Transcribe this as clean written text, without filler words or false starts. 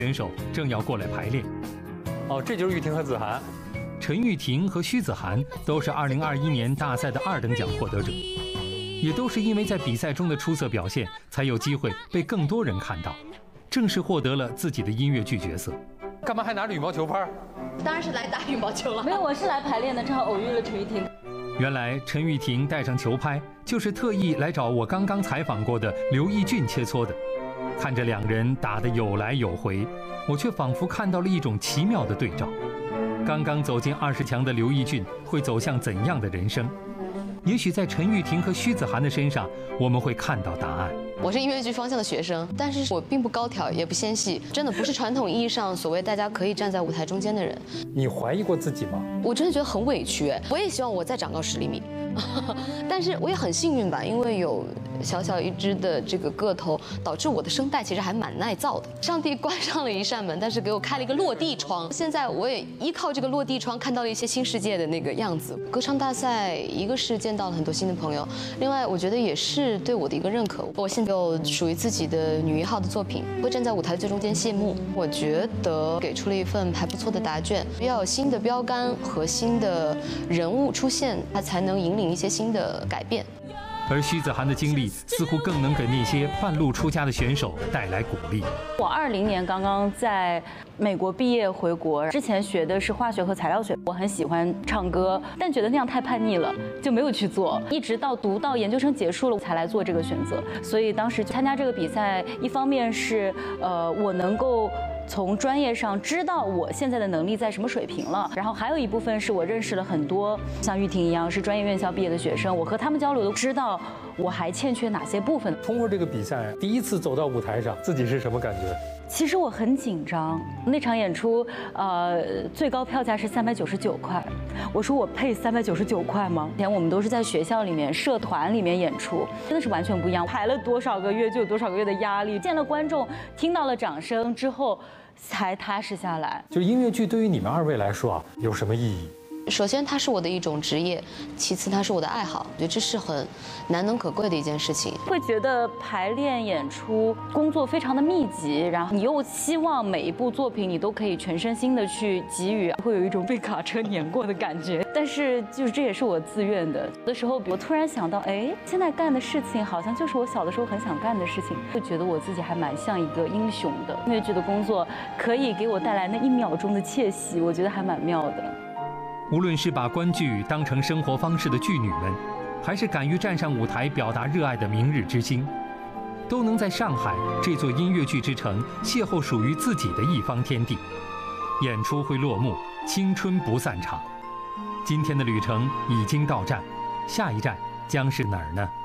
选手正要过来排练。 哦，这就是玉婷和子涵。 陈玉婷和徐子涵都是2021年大赛的2等奖获得者，也都是因为在比赛中的出色表现，才有机会被更多人看到，正式获得了自己的音乐剧角色。 干嘛还拿着羽毛球拍？ 当然是来打羽毛球了。 没有，我是来排练的，正好偶遇了陈玉婷。 原来陈玉婷带上球拍，就是特意来找我刚刚采访过的刘奕俊切磋的。看着两人打得有来有回，我却仿佛看到了一种奇妙的对照。刚刚走进20强的刘奕俊会走向怎样的人生？也许在陈玉婷和徐子涵的身上，我们会看到答案。 我是音乐剧方向的学生，但是我并不高挑，也不纤细，真的不是传统意义上所谓大家可以站在舞台中间的人。 你怀疑过自己吗？ 我真的觉得很委屈，我也希望我再长高10厘米，但是我也很幸运吧，因为有小小一只的这个个头，导致我的声带其实还蛮耐造的。上帝关上了一扇门，但是给我开了一个落地窗。现在我也依靠这个落地窗看到了一些新世界的那个样子。歌唱大赛，一个是见到了很多新的朋友，另外我觉得也是对我的一个认可。我现在有属于自己的女1号的作品，会站在舞台最中间谢幕。我觉得给出了一份还不错的答卷，要有新的标杆和新的人物出现，它才能引领一些新的改变。 而徐子涵的经历似乎更能给那些半路出家的选手带来鼓励。 我20年刚刚在美国毕业回国，之前学的是化学和材料学，我很喜欢唱歌，但觉得那样太叛逆了，就没有去做。一直到读到研究生结束了，才来做这个选择。所以当时参加这个比赛，一方面是我能够从专业上知道我现在的能力在什么水平了，然后还有一部分是我认识了很多像玉婷一样是专业院校毕业的学生，我和他们交流都知道我还欠缺哪些部分。 通过这个比赛，第一次走到舞台上，自己是什么感觉？ 其实我很紧张，那场演出，最高票价是399块。我说我配399块吗？以前我们都是在学校里面、社团里面演出，真的是完全不一样。排了多少个月就有多少个月的压力，见了观众，听到了掌声之后，才踏实下来。 就音乐剧对于你们2位来说啊，有什么意义？ 首先，它是我的一种职业；其次，它是我的爱好。我觉得这是很难能可贵的一件事情。 会觉得排练、演出工作非常的密集，然后你又希望每一部作品你都可以全身心的去给予，会有一种被卡车碾过的感觉。但是，就是这也是我自愿的。有的时候，我突然想到，哎，现在干的事情好像就是我小的时候很想干的事情，会觉得我自己还蛮像一个英雄的。音乐剧的工作可以给我带来那1秒钟的窃喜，我觉得还蛮妙的。 无论是把观剧当成生活方式的剧女们，还是敢于站上舞台表达热爱的明日之星，都能在上海这座音乐剧之城邂逅属于自己的一方天地。演出会落幕，青春不散场。今天的旅程已经到站，下一站将是哪儿呢？